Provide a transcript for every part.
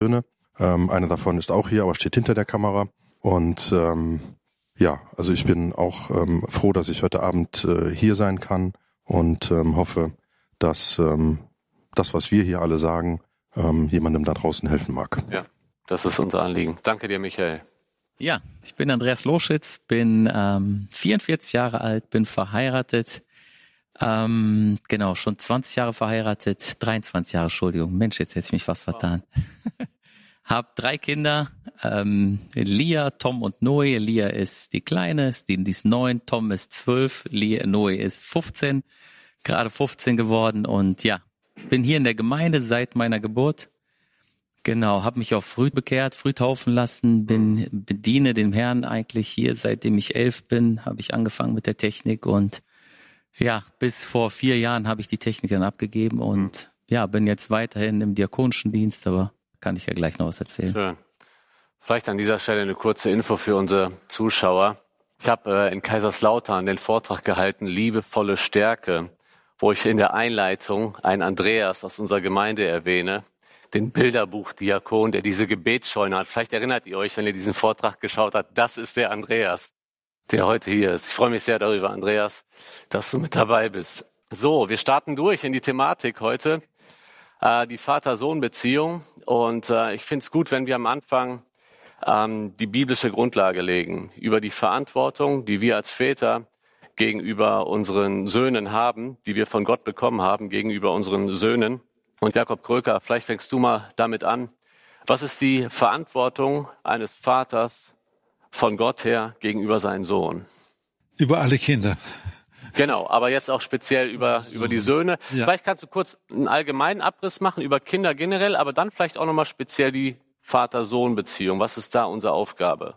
Söhne. Einer davon ist auch hier, aber steht hinter der Kamera. Und also ich bin auch froh, dass ich heute Abend hier sein kann und hoffe, dass das, was wir hier alle sagen, jemandem da draußen helfen mag. Ja, das ist unser Anliegen. Danke dir, Michael. Ja, ich bin Andreas Loschitz, bin 44 Jahre alt, bin verheiratet. Schon 20 Jahre verheiratet, 23 Jahre, Entschuldigung. Mensch, jetzt hätte ich mich fast vertan. Hab 3 Kinder, Lia, Tom und Noe. Lia ist die Kleine, die ist 9, Tom ist 12, Noe ist 15, gerade 15 geworden und ja, bin hier in der Gemeinde seit meiner Geburt. Genau, habe mich auch früh bekehrt, früh taufen lassen, bediene dem Herrn eigentlich hier, seitdem ich 11 bin, habe ich angefangen mit der Technik und ja, bis vor 4 Jahren habe ich die Technik dann abgegeben und ja, bin jetzt weiterhin im diakonischen Dienst, aber kann ich ja gleich noch was erzählen. Schön. Vielleicht an dieser Stelle eine kurze Info für unsere Zuschauer. Ich habe in Kaiserslautern den Vortrag gehalten, Liebevolle Stärke, wo ich in der Einleitung einen Andreas aus unserer Gemeinde erwähne, den Bilderbuchdiakon, der diese Gebetsscheune hat. Vielleicht erinnert ihr euch, wenn ihr diesen Vortrag geschaut habt, das ist der Andreas, der heute hier ist. Ich freue mich sehr darüber, Andreas, dass du mit dabei bist. So, wir starten durch in die Thematik heute, die Vater-Sohn-Beziehung. Und ich finde es gut, wenn wir am Anfang die biblische Grundlage legen über die Verantwortung, die wir als Väter gegenüber unseren Söhnen haben, die wir von Gott bekommen haben, gegenüber unseren Söhnen. Und Jakob Kröker, vielleicht fängst du mal damit an. Was ist die Verantwortung eines Vaters von Gott her gegenüber seinem Sohn? Über alle Kinder. Genau, aber jetzt auch speziell über die Söhne. Ja. Vielleicht kannst du kurz einen allgemeinen Abriss machen über Kinder generell, aber dann vielleicht auch nochmal speziell die Vater-Sohn-Beziehung. Was ist da unsere Aufgabe?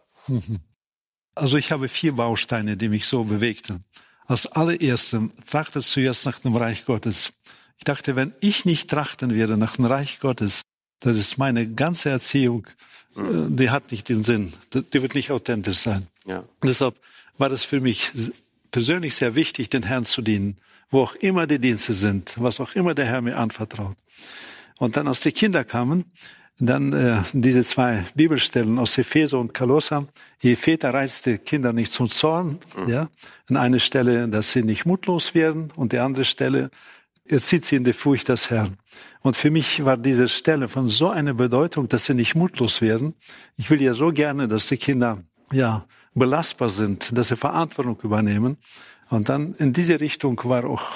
Also ich habe 4 Bausteine, die mich so bewegten. Als allererste, trachte zuerst nach dem Reich Gottes. Ich dachte, wenn ich nicht trachten werde nach dem Reich Gottes, das ist meine ganze Erziehung, die hat nicht den Sinn. Die wird nicht authentisch sein. Ja. Deshalb war das für mich persönlich sehr wichtig, den Herrn zu dienen, wo auch immer die Dienste sind, was auch immer der Herr mir anvertraut. Und dann, als die Kinder kamen, dann diese 2 Bibelstellen aus Epheser und Kolosser. Ihr Väter reizt die Kinder nicht zum Zorn. Ja? An einer Stelle, dass sie nicht mutlos werden, und die andere Stelle, erzieht sie in der Furcht des Herrn. Und für mich war diese Stelle von so einer Bedeutung, dass sie nicht mutlos werden. Ich will ja so gerne, dass die Kinder belastbar sind, dass sie Verantwortung übernehmen. Und dann in diese Richtung war auch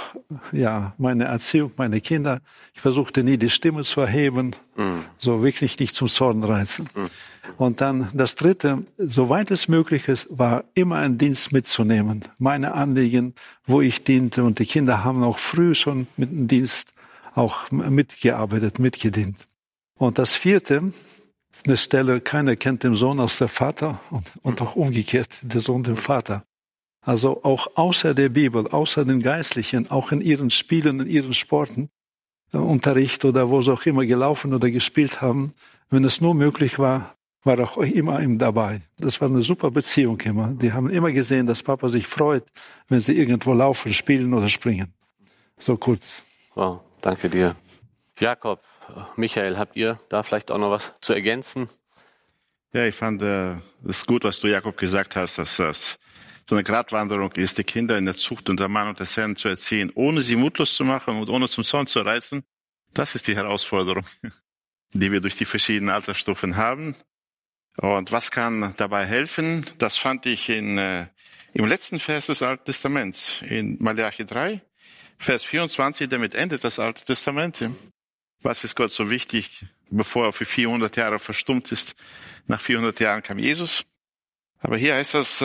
meine Erziehung, meine Kinder. Ich versuchte nie, die Stimme zu erheben, so wirklich nicht zum Zorn reizen. Und dann das Dritte, soweit es möglich ist, war immer einen Dienst mitzunehmen. Meine Anliegen, wo ich diente. Und die Kinder haben auch früh schon mit dem Dienst auch mitgearbeitet, mitgedient. Und das Vierte ist eine Stelle, keiner kennt den Sohn als der Vater und auch umgekehrt, der Sohn den Vater. Also auch außer der Bibel, außer den Geistlichen, auch in ihren Spielen, in ihren Sporten, Unterricht oder wo sie auch immer gelaufen oder gespielt haben, wenn es nur möglich war, war auch immer ihm dabei. Das war eine super Beziehung immer. Die haben immer gesehen, dass Papa sich freut, wenn sie irgendwo laufen, spielen oder springen. So kurz. Wow, danke dir. Jakob, Michael, habt ihr da vielleicht auch noch was zu ergänzen? Ja, ich fand es gut, was du, Jakob, gesagt hast, dass das so eine Gratwanderung ist, die Kinder in der Zucht und der Ermahnung des Herrn zu erziehen, ohne sie mutlos zu machen und ohne zum Zorn zu reißen. Das ist die Herausforderung, die wir durch die verschiedenen Altersstufen haben. Und was kann dabei helfen? Das fand ich im letzten Vers des Alten Testaments, in Malachi 3, Vers 24, damit endet das Alte Testament. Was ist Gott so wichtig, bevor er für 400 Jahre verstummt ist? Nach 400 Jahren kam Jesus. Aber hier heißt das,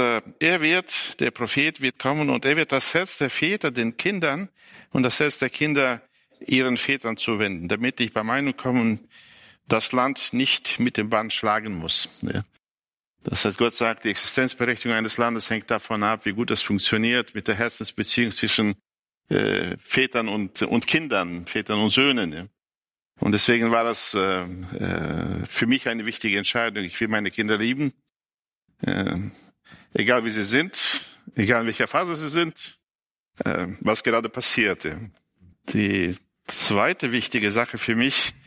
der Prophet wird kommen und er wird das Herz der Väter den Kindern und das Herz der Kinder ihren Vätern zuwenden, damit ich bei meinem Kommen das Land nicht mit dem Bann schlagen muss. Das heißt, Gott sagt, die Existenzberechtigung eines Landes hängt davon ab, wie gut es funktioniert mit der Herzensbeziehung zwischen Vätern und Kindern, Vätern und Söhnen. Und deswegen war das für mich eine wichtige Entscheidung. Ich will meine Kinder lieben. Egal wie sie sind, egal in welcher Phase sie sind, was gerade passierte. Die zweite wichtige Sache für mich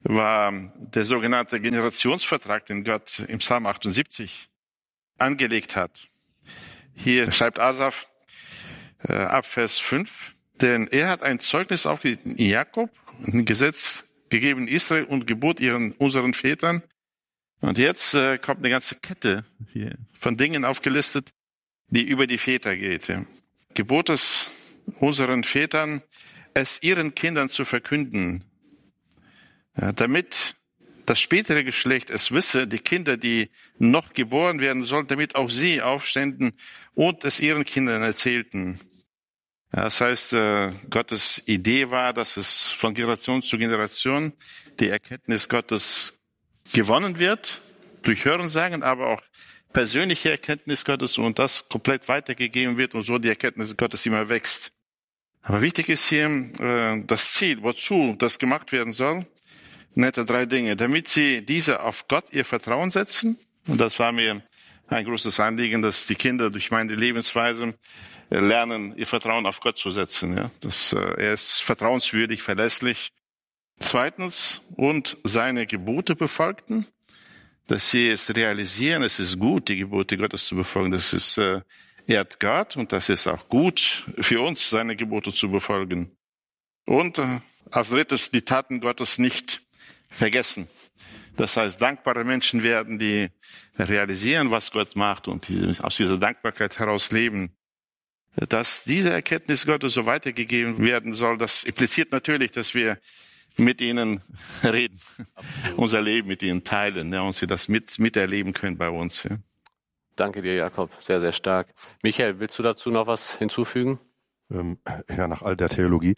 war der sogenannte Generationsvertrag, den Gott im Psalm 78 angelegt hat. Hier schreibt Asaf ab Vers 5, denn er hat ein Zeugnis aufgelegt in Jakob, ein Gesetz gegeben in Israel und Gebot unseren Vätern. Und jetzt kommt eine ganze Kette hier von Dingen aufgelistet, die über die Väter geht. Ja. Gebot es unseren Vätern, es ihren Kindern zu verkünden, ja, damit das spätere Geschlecht es wisse, die Kinder, die noch geboren werden sollen, damit auch sie aufständen und es ihren Kindern erzählten. Ja, das heißt, Gottes Idee war, dass es von Generation zu Generation die Erkenntnis Gottes gewonnen wird, durch Hörensagen, aber auch persönliche Erkenntnis Gottes und das komplett weitergegeben wird und so die Erkenntnis Gottes immer wächst. Aber wichtig ist hier das Ziel, wozu das gemacht werden soll. Nette 3 Dinge. Damit sie diese auf Gott ihr Vertrauen setzen. Und das war mir ein großes Anliegen, dass die Kinder durch meine Lebensweise lernen, ihr Vertrauen auf Gott zu setzen. Ja, er ist vertrauenswürdig, verlässlich. 2. Und seine Gebote befolgten, dass sie es realisieren, es ist gut, die Gebote Gottes zu befolgen. Das ist ehrt Gott und das ist auch gut für uns, seine Gebote zu befolgen. Und als 3. die Taten Gottes nicht vergessen. Das heißt, dankbare Menschen werden, die realisieren, was Gott macht und die aus dieser Dankbarkeit heraus leben. Dass diese Erkenntnis Gottes so weitergegeben werden soll, das impliziert natürlich, dass wir mit ihnen reden, unser Leben mit ihnen teilen, ja, und sie das miterleben können bei uns. Ja. Danke dir, Jakob. Sehr, sehr stark. Michael, willst du dazu noch was hinzufügen? Ja, nach all der Theologie.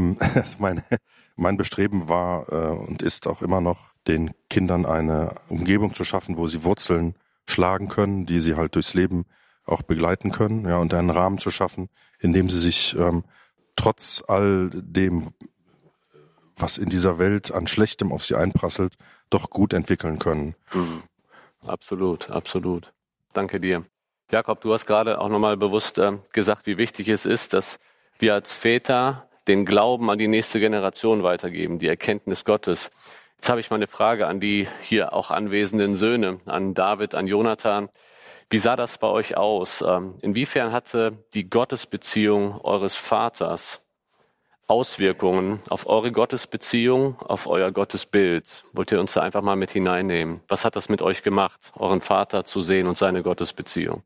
Mein Bestreben war und ist auch immer noch, den Kindern eine Umgebung zu schaffen, wo sie Wurzeln schlagen können, die sie halt durchs Leben auch begleiten können, ja, und einen Rahmen zu schaffen, in dem sie sich trotz all dem, was in dieser Welt an Schlechtem auf sie einprasselt, doch gut entwickeln können. Mhm. Absolut, absolut. Danke dir. Jakob, du hast gerade auch nochmal bewusst gesagt, wie wichtig es ist, dass wir als Väter den Glauben an die nächste Generation weitergeben, die Erkenntnis Gottes. Jetzt habe ich mal eine Frage an die hier auch anwesenden Söhne, an David, an Jonathan. Wie sah das bei euch aus? Inwiefern hatte die Gottesbeziehung eures Vaters Auswirkungen auf eure Gottesbeziehung, auf euer Gottesbild? Wollt ihr uns da einfach mal mit hineinnehmen? Was hat das mit euch gemacht, euren Vater zu sehen und seine Gottesbeziehung?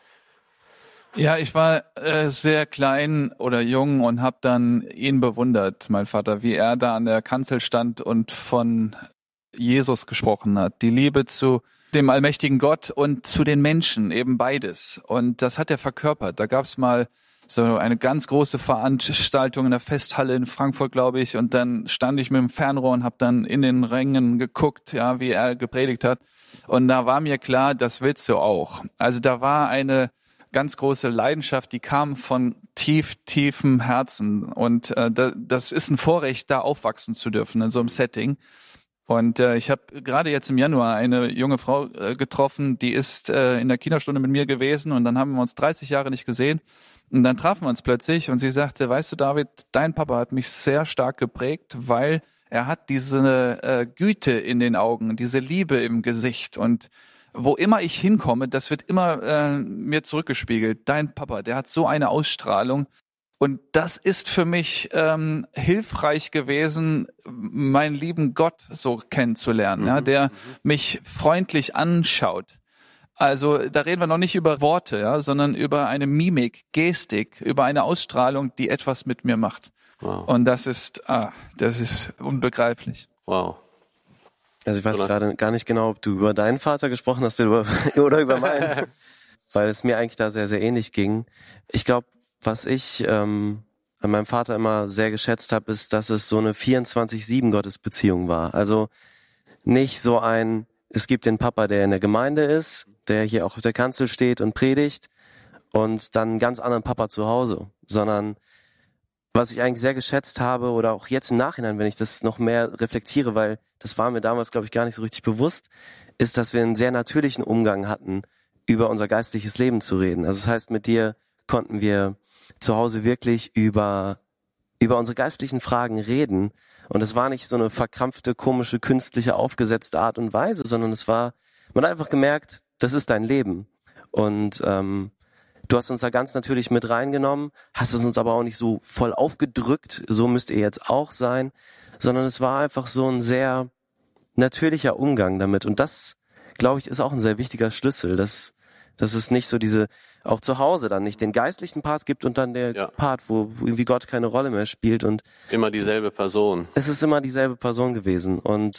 Ja, ich war sehr klein oder jung und habe dann ihn bewundert, mein Vater, wie er da an der Kanzel stand und von Jesus gesprochen hat. Die Liebe zu dem allmächtigen Gott und zu den Menschen, eben beides. Und das hat er verkörpert. Da gab es mal so eine ganz große Veranstaltung in der Festhalle in Frankfurt, glaube ich. Und dann stand ich mit dem Fernrohr und habe dann in den Rängen geguckt, ja, wie er gepredigt hat. Und da war mir klar, das willst du auch. Also da war eine ganz große Leidenschaft, die kam von tiefem Herzen. Und das ist ein Vorrecht, da aufwachsen zu dürfen in so einem Setting. Und ich habe gerade jetzt im Januar eine junge Frau getroffen, die ist in der Kinderstunde mit mir gewesen und dann haben wir uns 30 Jahre nicht gesehen. Und dann trafen wir uns plötzlich und sie sagte, weißt du, David, dein Papa hat mich sehr stark geprägt, weil er hat diese Güte in den Augen, diese Liebe im Gesicht. Und wo immer ich hinkomme, das wird immer mir zurückgespiegelt. Dein Papa, der hat so eine Ausstrahlung. Und das ist für mich hilfreich gewesen, meinen lieben Gott so kennenzulernen, ja, der mich freundlich anschaut. Also da reden wir noch nicht über Worte, ja, sondern über eine Mimik, Gestik, über eine Ausstrahlung, die etwas mit mir macht. Wow. Und das ist unbegreiflich. Wow. Also ich weiß gerade gar nicht genau, ob du über deinen Vater gesprochen hast oder über meinen, weil es mir eigentlich da sehr, sehr ähnlich ging. Ich glaube, was ich an meinem Vater immer sehr geschätzt habe, ist, dass es so eine 24/7 Gottesbeziehung war. Also nicht so es gibt den Papa, der in der Gemeinde ist, der hier auch auf der Kanzel steht und predigt und dann einen ganz anderen Papa zu Hause, sondern was ich eigentlich sehr geschätzt habe oder auch jetzt im Nachhinein, wenn ich das noch mehr reflektiere, weil das war mir damals, glaube ich, gar nicht so richtig bewusst, ist, dass wir einen sehr natürlichen Umgang hatten, über unser geistliches Leben zu reden. Also das heißt, mit dir konnten wir zu Hause wirklich über unsere geistlichen Fragen reden Und es war nicht so eine verkrampfte, komische, künstliche, aufgesetzte Art und Weise, sondern man hat einfach gemerkt, das ist dein Leben. Und du hast uns da ganz natürlich mit reingenommen, hast es uns aber auch nicht so voll aufgedrückt, so müsst ihr jetzt auch sein, sondern es war einfach so ein sehr natürlicher Umgang damit. Und das, glaube ich, ist auch ein sehr wichtiger Schlüssel, dass es nicht so auch zu Hause dann nicht den geistlichen Part gibt und dann der Part, wo irgendwie Gott keine Rolle mehr spielt. Und immer dieselbe Person. Es ist immer dieselbe Person gewesen. Und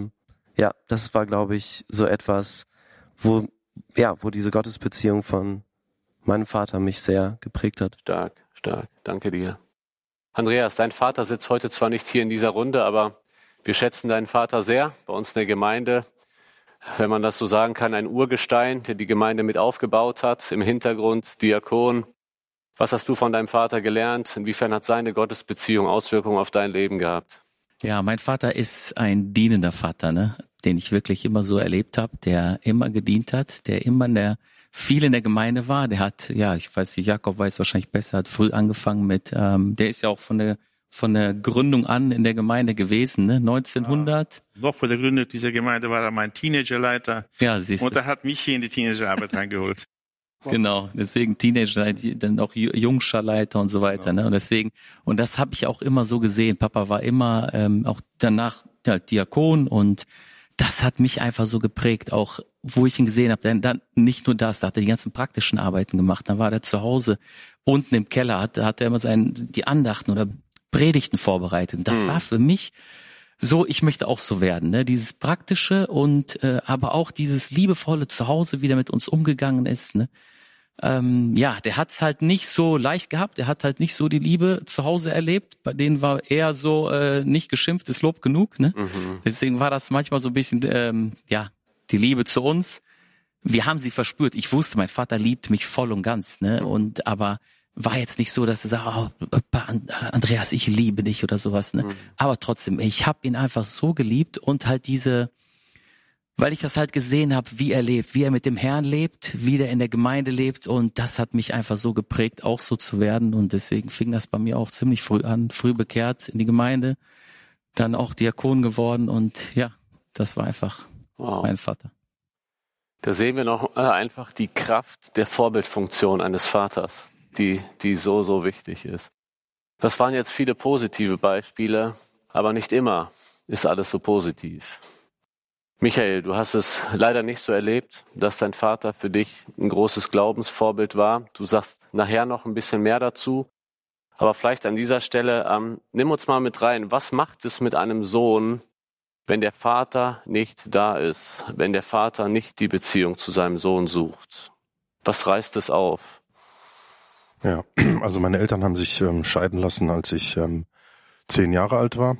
das war, glaube ich, so etwas, wo diese Gottesbeziehung von meinem Vater mich sehr geprägt hat. Stark. Danke dir. Andreas, dein Vater sitzt heute zwar nicht hier in dieser Runde, aber wir schätzen deinen Vater sehr bei uns in der Gemeinde. Wenn man das so sagen kann, ein Urgestein, der die Gemeinde mit aufgebaut hat, im Hintergrund Diakon. Was hast du von deinem Vater gelernt? Inwiefern hat seine Gottesbeziehung Auswirkungen auf dein Leben gehabt? Ja, mein Vater ist ein dienender Vater, ne, den ich wirklich immer so erlebt habe, der immer gedient hat, der immer viel in der Gemeinde war. Der hat, ich weiß nicht, Jakob weiß wahrscheinlich besser, hat früh angefangen mit, der ist ja auch von der Gründung an in der Gemeinde gewesen, ne? 1900. Noch vor der Gründung dieser Gemeinde war er mein Teenagerleiter. Ja, siehst du. Und er hat mich hier in die Teenagerarbeit reingeholt. Genau, deswegen Teenager, dann auch Jungscherleiter und so weiter, ne? Und deswegen, und das habe ich auch immer so gesehen. Papa war immer auch danach Diakon und das hat mich einfach so geprägt, auch wo ich ihn gesehen habe. Denn dann nicht nur das, da hat er die ganzen praktischen Arbeiten gemacht. Dann war er zu Hause unten im Keller, hat er immer die Andachten oder Predigten vorbereitet. Das war für mich so, ich möchte auch so werden, ne? Dieses Praktische und aber auch dieses liebevolle Zuhause, wie der mit uns umgegangen ist, ne? Der hat's halt nicht so leicht gehabt, der hat halt nicht so die Liebe zu Hause erlebt, bei denen war eher so nicht geschimpft, ist Lob genug, ne? Deswegen war das manchmal so ein bisschen die Liebe zu uns. Wir haben sie verspürt. Ich wusste, mein Vater liebt mich voll und ganz, ne? Und aber war jetzt nicht so, dass er sagt, Andreas, ich liebe dich oder sowas, ne? Aber trotzdem, ich habe ihn einfach so geliebt und halt weil ich das halt gesehen habe, wie er lebt, wie er mit dem Herrn lebt, wie der in der Gemeinde lebt und das hat mich einfach so geprägt, auch so zu werden und deswegen fing das bei mir auch ziemlich früh an, früh bekehrt in die Gemeinde, dann auch Diakon geworden und das war einfach mein Vater. Da sehen wir noch einfach die Kraft der Vorbildfunktion eines Vaters, die so wichtig ist. Das waren jetzt viele positive Beispiele, aber nicht immer ist alles so positiv. Michael, du hast es leider nicht so erlebt, dass dein Vater für dich ein großes Glaubensvorbild war. Du sagst nachher noch ein bisschen mehr dazu, aber vielleicht an dieser Stelle, nimm uns mal mit rein. Was macht es mit einem Sohn, wenn der Vater nicht da ist, wenn der Vater nicht die Beziehung zu seinem Sohn sucht? Was reißt es auf? Ja, also meine Eltern haben sich scheiden lassen, als ich 10 Jahre alt war.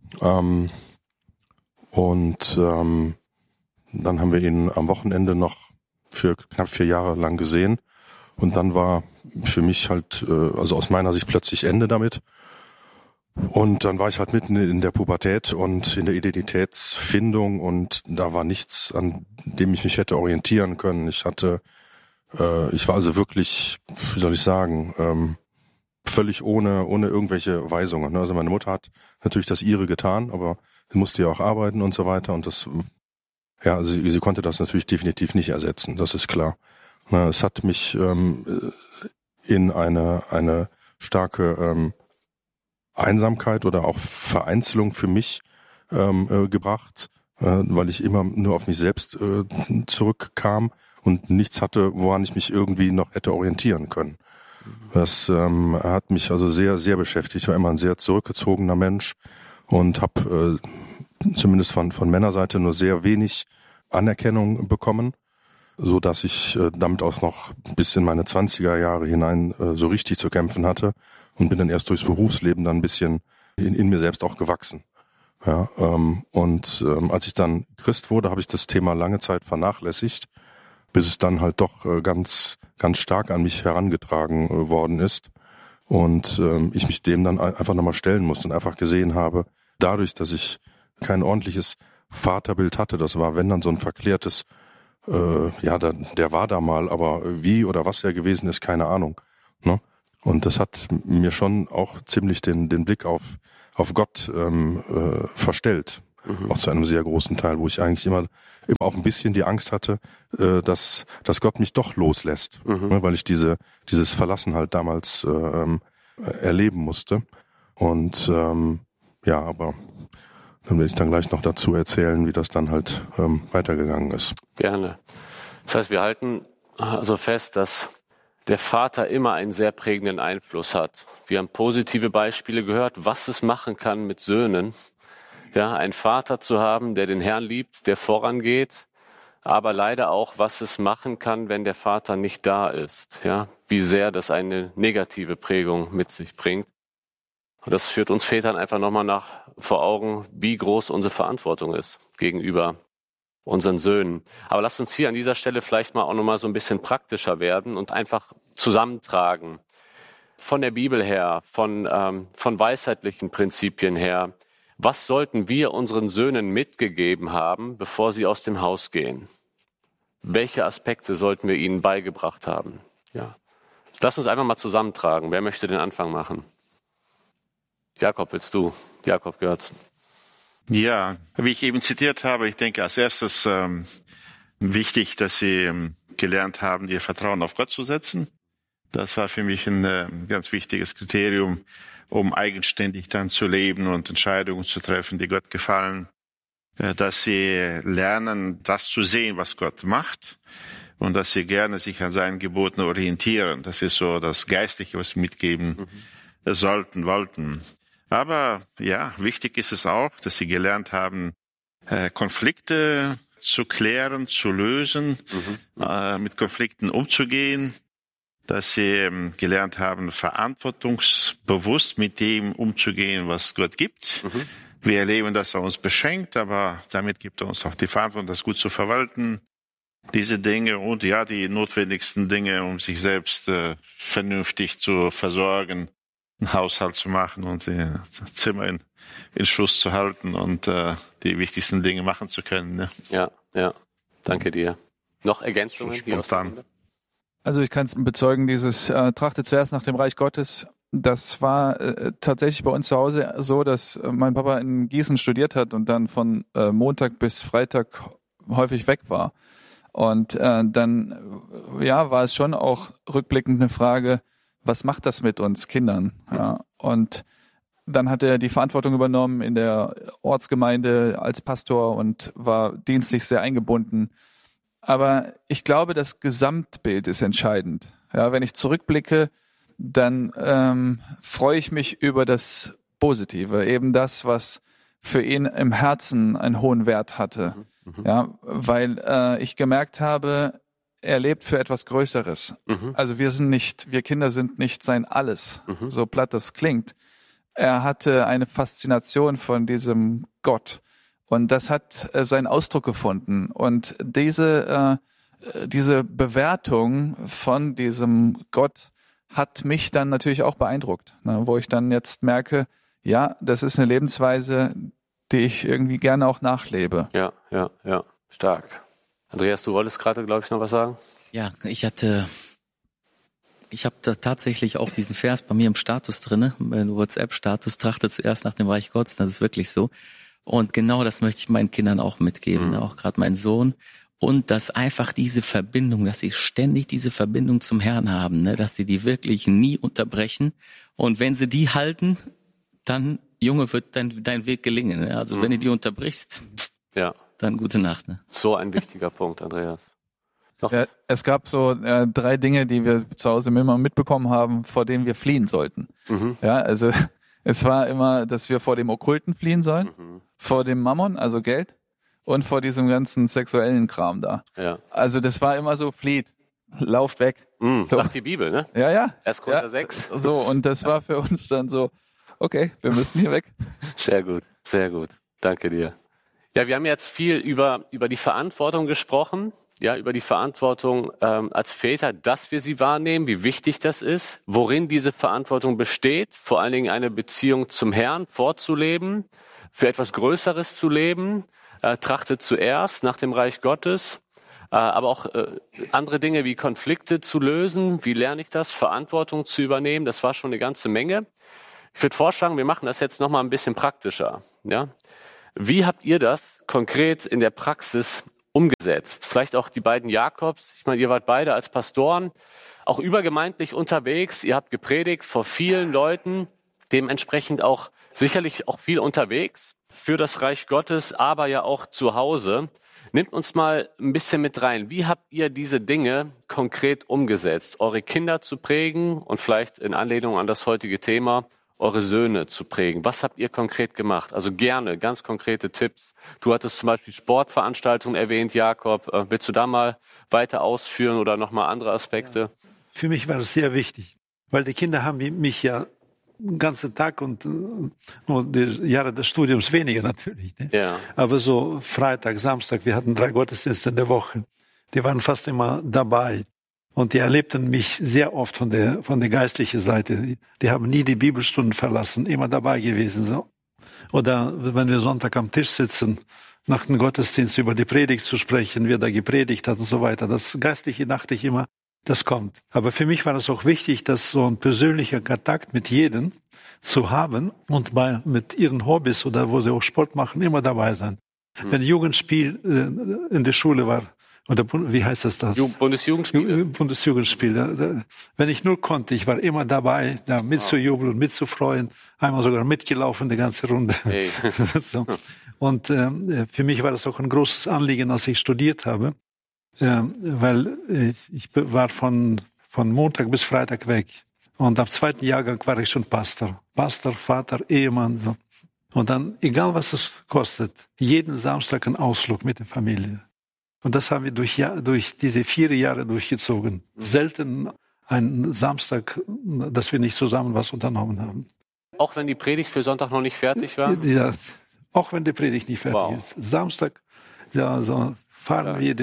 Dann haben wir ihn am Wochenende noch für knapp 4 Jahre lang gesehen. Und dann war für mich halt, also aus meiner Sicht plötzlich Ende damit. Und dann war ich halt mitten in der Pubertät und in der Identitätsfindung und da war nichts, an dem ich mich hätte orientieren können. Ich war also wirklich, wie soll ich sagen, völlig ohne irgendwelche Weisungen. Also meine Mutter hat natürlich das ihre getan, aber sie musste ja auch arbeiten und so weiter und also sie konnte das natürlich definitiv nicht ersetzen, das ist klar. Es hat mich in eine starke Einsamkeit oder auch Vereinzelung für mich gebracht, weil ich immer nur auf mich selbst zurückkam und nichts hatte, woran ich mich irgendwie noch hätte orientieren können. Das hat mich also sehr, sehr beschäftigt. Ich war immer ein sehr zurückgezogener Mensch und habe zumindest von Männerseite nur sehr wenig Anerkennung bekommen, so dass ich damit auch noch bis in meine 20er Jahre hinein so richtig zu kämpfen hatte und bin dann erst durchs Berufsleben dann ein bisschen in mir selbst auch gewachsen. Ja, als ich dann Christ wurde, habe ich das Thema lange Zeit vernachlässigt, bis es dann halt doch ganz, ganz stark an mich herangetragen worden ist und ich mich dem dann einfach nochmal stellen musste und einfach gesehen habe, dadurch, dass ich kein ordentliches Vaterbild hatte, das war, wenn dann so ein verklärtes, der war da mal, aber wie oder was er gewesen ist, keine Ahnung. Ne? Und das hat mir schon auch ziemlich den Blick auf Gott verstellt. Auch zu einem sehr großen Teil, wo ich eigentlich immer auch ein bisschen die Angst hatte, dass Gott mich doch loslässt, weil ich dieses Verlassen halt damals erleben musste. Und aber dann will ich dann gleich noch dazu erzählen, wie das dann halt weitergegangen ist. Gerne. Das heißt, wir halten also fest, dass der Vater immer einen sehr prägenden Einfluss hat. Wir haben positive Beispiele gehört, was es machen kann mit Söhnen. Ja, einen Vater zu haben, der den Herrn liebt, der vorangeht, aber leider auch, was es machen kann, wenn der Vater nicht da ist. Ja, wie sehr das eine negative Prägung mit sich bringt. Und das führt uns Vätern einfach nochmal vor Augen, wie groß unsere Verantwortung ist gegenüber unseren Söhnen. Aber lasst uns hier an dieser Stelle vielleicht mal auch nochmal so ein bisschen praktischer werden und einfach zusammentragen. Von der Bibel her, von weisheitlichen Prinzipien her. Was sollten wir unseren Söhnen mitgegeben haben, bevor sie aus dem Haus gehen? Welche Aspekte sollten wir ihnen beigebracht haben? Ja. Lass uns einfach mal zusammentragen. Wer möchte den Anfang machen? Jakob, willst du? Jakob gehört's. Ja, wie ich eben zitiert habe, ich denke als erstes wichtig, dass sie gelernt haben, ihr Vertrauen auf Gott zu setzen. Das war für mich ein ganz wichtiges Kriterium, um eigenständig dann zu leben und Entscheidungen zu treffen, die Gott gefallen. Dass sie lernen, das zu sehen, was Gott macht, und dass sie gerne sich an seinen Geboten orientieren. Das ist so das Geistliche, was wir mitgeben wollten. Aber ja, wichtig ist es auch, dass sie gelernt haben, Konflikte zu klären, zu lösen, mit Konflikten umzugehen, dass sie gelernt haben, verantwortungsbewusst mit dem umzugehen, was Gott gibt. Wir erleben, dass er uns beschenkt, aber damit gibt er uns auch die Verantwortung, das gut zu verwalten. Diese Dinge und ja, die notwendigsten Dinge, um sich selbst vernünftig zu versorgen, einen Haushalt zu machen und das Zimmer in Schuss zu halten und die wichtigsten Dinge machen zu können. Ne? Ja, danke dir. Noch Ergänzungen? Spontan. Also ich kann es bezeugen, dieses Trachte zuerst nach dem Reich Gottes, das war tatsächlich bei uns zu Hause so, dass mein Papa in Gießen studiert hat und dann von Montag bis Freitag häufig weg war. Und dann war es schon auch rückblickend eine Frage, was macht das mit uns Kindern? Ja, und dann hat er die Verantwortung übernommen in der Ortsgemeinde als Pastor und war dienstlich sehr eingebunden. Aber ich glaube, das Gesamtbild ist entscheidend. Ja, wenn ich zurückblicke, dann freue ich mich über das Positive, eben das, was für ihn im Herzen einen hohen Wert hatte. Ja, weil ich gemerkt habe, er lebt für etwas Größeres. Also wir Kinder sind nicht sein Alles, so platt das klingt. Er hatte eine Faszination von diesem Gott. Und das hat seinen Ausdruck gefunden. Und diese Bewertung von diesem Gott hat mich dann natürlich auch beeindruckt, ne, wo ich dann jetzt merke, ja, das ist eine Lebensweise, die ich irgendwie gerne auch nachlebe. Ja, stark. Andreas, du wolltest gerade, glaube ich, noch was sagen? Ja, ich habe da tatsächlich auch diesen Vers bei mir im Status drinne, im WhatsApp-Status, trachte zuerst nach dem Reich Gottes, das ist wirklich so. Und genau das möchte ich meinen Kindern auch mitgeben, auch gerade mein Sohn. Und dass einfach diese Verbindung, dass sie ständig diese Verbindung zum Herrn haben, ne, dass sie die wirklich nie unterbrechen. Und wenn sie die halten, dann, Junge, wird dein Weg gelingen. Ne? Also wenn du die unterbrichst, dann gute Nacht. Ne? So ein wichtiger Punkt, Andreas. Ja, es gab so 3 Dinge, die wir zu Hause immer mitbekommen haben, vor denen wir fliehen sollten. Ja, also es war immer, dass wir vor dem Okkulten fliehen sollen, vor dem Mammon, also Geld, und vor diesem ganzen sexuellen Kram da. Ja. Also das war immer so, flieht, lauft weg. So. Sagt die Bibel, ne? Ja. 1. Korinther 6. So, und das war für uns dann so, okay, wir müssen hier weg. Sehr gut. Danke dir. Ja, wir haben jetzt viel über die Verantwortung gesprochen. Ja, über die Verantwortung als Väter, dass wir sie wahrnehmen, wie wichtig das ist, worin diese Verantwortung besteht, vor allen Dingen eine Beziehung zum Herrn vorzuleben, für etwas Größeres zu leben, trachtet zuerst nach dem Reich Gottes, aber auch andere Dinge wie Konflikte zu lösen. Wie lerne ich das? Verantwortung zu übernehmen. Das war schon eine ganze Menge. Ich würde vorschlagen, wir machen das jetzt nochmal ein bisschen praktischer. Ja? Wie habt ihr das konkret in der Praxis umgesetzt? Vielleicht auch die beiden Jakobs. Ich meine, ihr wart beide als Pastoren auch übergemeindlich unterwegs. Ihr habt gepredigt vor vielen Leuten, dementsprechend auch sicherlich auch viel unterwegs für das Reich Gottes, aber ja auch zu Hause. Nehmt uns mal ein bisschen mit rein. Wie habt ihr diese Dinge konkret umgesetzt? Eure Kinder zu prägen und vielleicht in Anlehnung an das heutige Thema, eure Söhne zu prägen. Was habt ihr konkret gemacht? Also gerne, ganz konkrete Tipps. Du hattest zum Beispiel Sportveranstaltungen erwähnt, Jakob. Willst du da mal weiter ausführen oder nochmal andere Aspekte? Für mich war es sehr wichtig, weil die Kinder haben mich ja den ganzen Tag und nur die Jahre des Studiums weniger natürlich. Ne? Ja. Aber so Freitag, Samstag, wir hatten 3 Gottesdienste in der Woche. Die waren fast immer dabei. Und die erlebten mich sehr oft von der geistlichen Seite. Die haben nie die Bibelstunden verlassen, immer dabei gewesen. So. Oder wenn wir Sonntag am Tisch sitzen, nach dem Gottesdienst über die Predigt zu sprechen, wer da gepredigt hat und so weiter. Das Geistliche dachte ich immer, das kommt. Aber für mich war es auch wichtig, dass so ein persönlicher Kontakt mit jedem zu haben und mit ihren Hobbys oder wo sie auch Sport machen, immer dabei sein. Wenn Jugendspiel in der Schule war, oder wie heißt das? Bundesjugendspiel. Bundesjugendspiel. Wenn ich nur konnte, ich war immer dabei, da mitzujubeln, mitzufreuen. Einmal sogar mitgelaufen, die ganze Runde. Hey. So. Und für mich war das auch ein großes Anliegen, als ich studiert habe, weil ich war von Montag bis Freitag weg. Und am 2. Jahrgang war ich schon Pastor. Pastor, Vater, Ehemann. So. Und dann, egal was es kostet, jeden Samstag ein Ausflug mit der Familie. Und das haben wir durch diese 4 Jahre durchgezogen. Selten einen Samstag, dass wir nicht zusammen was unternommen haben. Auch wenn die Predigt für Sonntag noch nicht fertig war? Ja, auch wenn die Predigt nicht fertig ist. Samstag so fahren wir,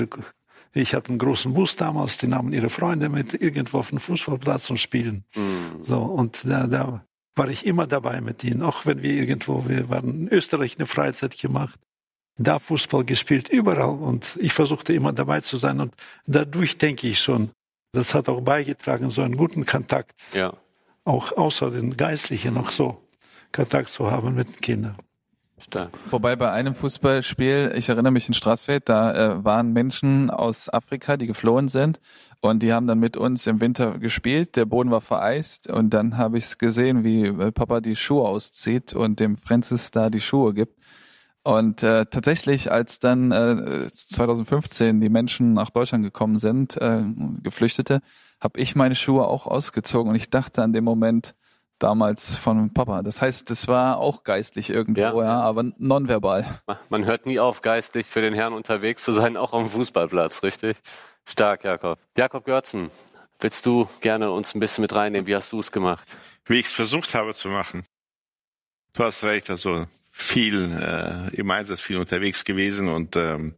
ich hatte einen großen Bus damals, die nahmen ihre Freunde mit irgendwo auf den Fußballplatz und spielen. So, und da war ich immer dabei mit ihnen. Auch wenn wir waren in Österreich eine Freizeit gemacht. Da Fußball gespielt, überall. Und ich versuchte immer dabei zu sein. Und dadurch denke ich schon, das hat auch beigetragen, so einen guten Kontakt, auch außer den Geistlichen noch so Kontakt zu haben mit den Kindern. Wobei bei einem Fußballspiel, ich erinnere mich in Straßfeld, da waren Menschen aus Afrika, die geflohen sind. Und die haben dann mit uns im Winter gespielt. Der Boden war vereist. Und dann habe ich es gesehen, wie Papa die Schuhe auszieht und dem Francis da die Schuhe gibt. Und tatsächlich, als dann 2015 die Menschen nach Deutschland gekommen sind, Geflüchtete, habe ich meine Schuhe auch ausgezogen. Und ich dachte an den Moment damals von Papa. Das heißt, das war auch geistlich irgendwo, aber nonverbal. Man hört nie auf, geistlich für den Herrn unterwegs zu sein, auch am Fußballplatz, richtig? Stark, Jakob. Jakob Görzen, willst du gerne uns ein bisschen mit reinnehmen? Wie hast du es gemacht? Wie ich es versucht habe zu machen. Du hast recht, also viel im Einsatz, viel unterwegs gewesen und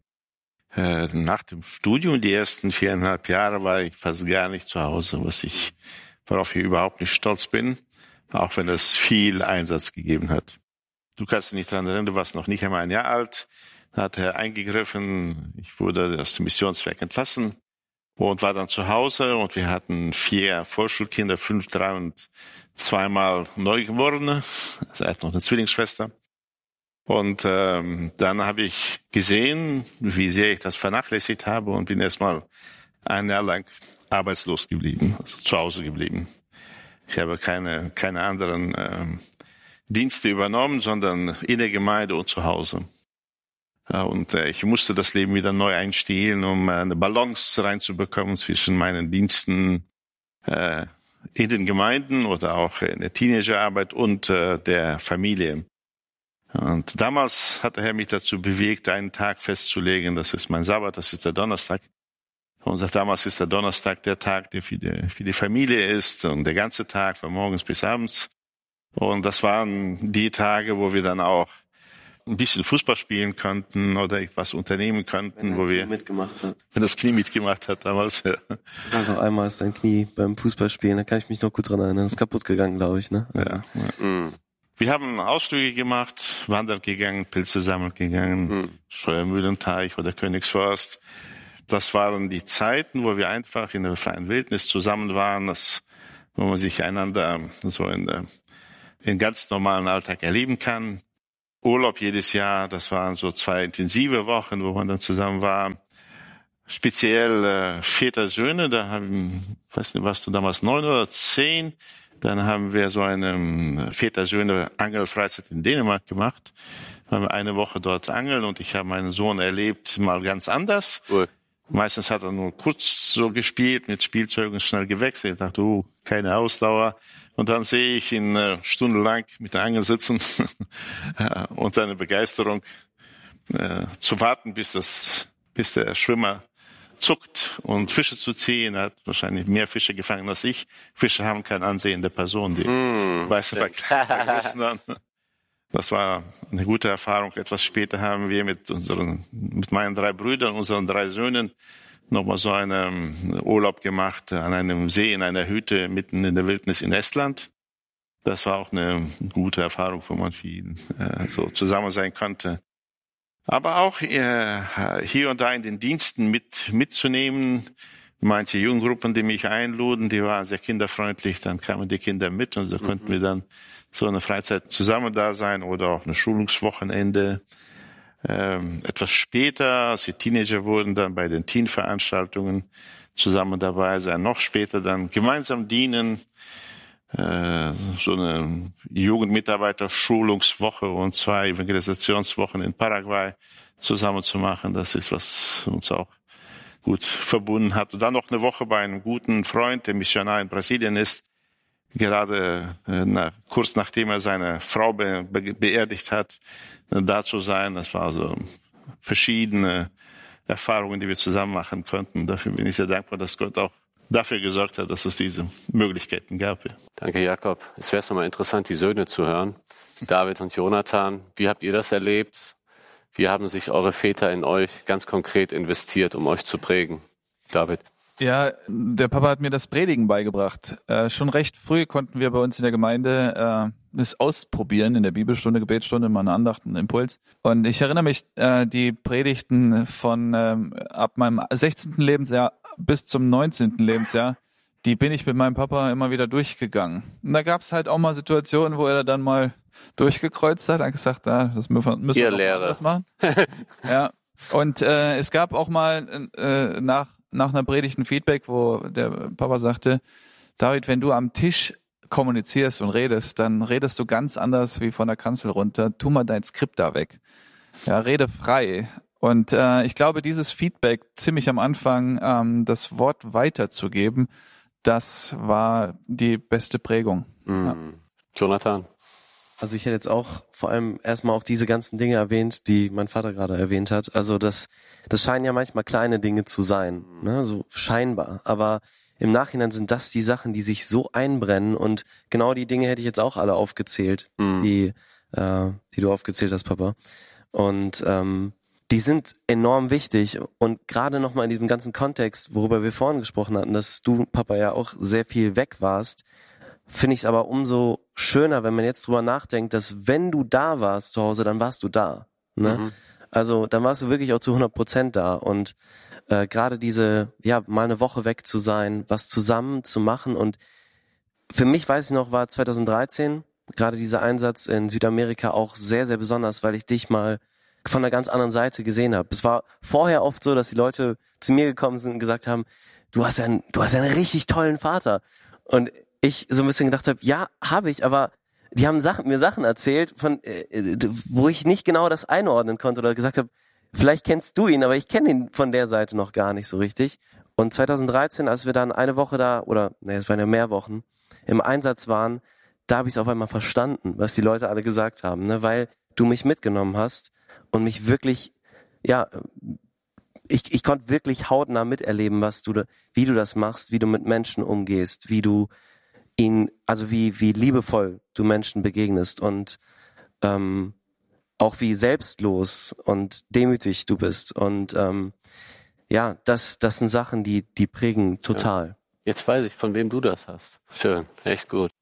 nach dem Studium, die ersten 4,5 Jahre, war ich fast gar nicht zu Hause, worauf ich überhaupt nicht stolz bin, auch wenn es viel Einsatz gegeben hat. Du kannst dich nicht daran erinnern, du warst noch nicht einmal 1 Jahr alt, da hat er eingegriffen, ich wurde aus dem Missionswerk entlassen und war dann zu Hause und wir hatten 4 Vorschulkinder, 5, 3 und 2-mal Neugeborene, also er hat noch eine Zwillingsschwester. Und dann habe ich gesehen, wie sehr ich das vernachlässigt habe und bin erstmal 1 Jahr lang arbeitslos geblieben, also zu Hause geblieben. Ich habe keine anderen Dienste übernommen, sondern in der Gemeinde und zu Hause. Und ich musste das Leben wieder neu einstellen, um eine Balance reinzubekommen zwischen meinen Diensten in den Gemeinden oder auch in der Teenagerarbeit und der Familie. Und damals hat der Herr mich dazu bewegt, einen Tag festzulegen, das ist mein Sabbat, das ist der Donnerstag. Und damals ist der Donnerstag der Tag, der für die Familie ist und der ganze Tag von morgens bis abends. Und das waren die Tage, wo wir dann auch ein bisschen Fußball spielen konnten oder etwas unternehmen konnten, wenn das Knie mitgemacht hat damals. Ja. Also einmal ist dein Knie beim Fußballspielen, da kann ich mich noch gut dran erinnern, ist kaputt gegangen, glaube ich, ne? Ja. Wir haben Ausflüge gemacht, wandern gegangen, Pilze sammeln gegangen, Steuermühlenteich oder Königsforst. das waren die Zeiten, wo wir einfach in der freien Wildnis zusammen waren, wo man sich einander so in ganz normalen Alltag erleben kann. Urlaub jedes Jahr, das waren so 2 intensive Wochen, wo man dann zusammen war. Speziell Väter, Söhne, da haben, ich weiß nicht, warst du damals 9 oder 10, dann haben wir so eine Väter, Söhne Angelfreizeit in Dänemark gemacht. Da haben wir eine Woche dort angeln und ich habe meinen Sohn erlebt, mal ganz anders. Cool. Meistens hat er nur kurz so gespielt, mit Spielzeugen schnell gewechselt. Ich dachte, keine Ausdauer. Und dann sehe ich ihn stundenlang mit der Angel sitzen und seine Begeisterung zu warten, bis der Schwimmer zuckt und Fische zu ziehen. Er hat wahrscheinlich mehr Fische gefangen als ich. Fische haben kein Ansehen der Person, die weißen vergessen dann. Das war eine gute Erfahrung. Etwas später haben wir mit meinen 3 Brüdern, unseren 3 Söhnen, nochmal so einen Urlaub gemacht an einem See in einer Hütte mitten in der Wildnis in Estland. Das war auch eine gute Erfahrung, wo man viel so zusammen sein konnte. Aber auch hier und da in den Diensten mitzunehmen. Manche Jugendgruppen, die mich einluden, die waren sehr kinderfreundlich. Dann kamen die Kinder mit und so konnten wir dann so eine Freizeit zusammen da sein oder auch ein Schulungswochenende. Etwas später, als die Teenager wurden, dann bei den Teenveranstaltungen zusammen dabei sein. Noch später dann gemeinsam dienen. So eine Jugendmitarbeiter-Schulungswoche und 2 Evangelisationswochen in Paraguay zusammen zu machen. Das ist, was uns auch gut verbunden hat. Und dann noch eine Woche bei einem guten Freund, der Missionar in Brasilien ist, gerade kurz nachdem er seine Frau beerdigt hat, da zu sein. Das war so verschiedene Erfahrungen, die wir zusammen machen konnten. Dafür bin ich sehr dankbar, dass Gott auch dafür gesorgt hat, dass es diese Möglichkeiten gab. Danke, Jakob. Es wäre nochmal interessant, die Söhne zu hören. David und Jonathan, wie habt ihr das erlebt? Wie haben sich eure Väter in euch ganz konkret investiert, um euch zu prägen? David? Ja, der Papa hat mir das Predigen beigebracht. Schon recht früh konnten wir bei uns in der Gemeinde es ausprobieren, in der Bibelstunde, Gebetsstunde, mal eine Andacht, einen Impuls. Und ich erinnere mich, die Predigten von ab meinem 16. Lebensjahr bis zum 19. Lebensjahr, die bin ich mit meinem Papa immer wieder durchgegangen. Und da gab es halt auch mal Situationen, wo er dann mal durchgekreuzt hat, hat gesagt, das müssen wir doch anders machen. Ja. Und es gab auch mal nach einer Predigt ein Feedback, wo der Papa sagte, David, wenn du am Tisch kommunizierst und redest, dann redest du ganz anders wie von der Kanzel runter. Tu mal dein Skript da weg. Ja, rede frei. Und ich glaube, dieses Feedback ziemlich am Anfang, das Wort weiterzugeben, das war die beste Prägung. Ja. Jonathan? Also ich hätte jetzt auch vor allem erstmal auch diese ganzen Dinge erwähnt, die mein Vater gerade erwähnt hat. Also das scheinen ja manchmal kleine Dinge zu sein, ne? So scheinbar. Aber im Nachhinein sind das die Sachen, die sich so einbrennen. Und genau die Dinge hätte ich jetzt auch alle aufgezählt, die du aufgezählt hast, Papa. Und die sind enorm wichtig. Und gerade nochmal in diesem ganzen Kontext, worüber wir vorhin gesprochen hatten, dass du, Papa, ja auch sehr viel weg warst, finde ich es aber umso schöner, wenn man jetzt drüber nachdenkt, dass wenn du da warst zu Hause, dann warst du da. Ne? Also dann warst du wirklich auch zu 100% da. Und gerade diese, mal eine Woche weg zu sein, was zusammen zu machen. Und für mich, weiß ich noch, war 2013 gerade dieser Einsatz in Südamerika auch sehr, sehr besonders, weil ich dich mal von einer ganz anderen Seite gesehen habe. Es war vorher oft so, dass die Leute zu mir gekommen sind und gesagt haben, du hast ja einen richtig tollen Vater. Und ich so ein bisschen gedacht habe, ja, habe ich, aber die haben mir Sachen erzählt, von wo ich nicht genau das einordnen konnte oder gesagt habe, vielleicht kennst du ihn, aber ich kenne ihn von der Seite noch gar nicht so richtig. Und 2013, als wir dann eine Woche da, es waren ja mehr Wochen, im Einsatz waren, da habe ich es auf einmal verstanden, was die Leute alle gesagt haben, ne? Weil du mich mitgenommen hast und mich wirklich, ich konnte wirklich hautnah miterleben, wie du das machst, wie du mit Menschen umgehst, wie du wie liebevoll du Menschen begegnest und auch wie selbstlos und demütig du bist. Und das sind Sachen, die prägen total. Ja. Jetzt weiß ich, von wem du das hast. Schön, echt gut.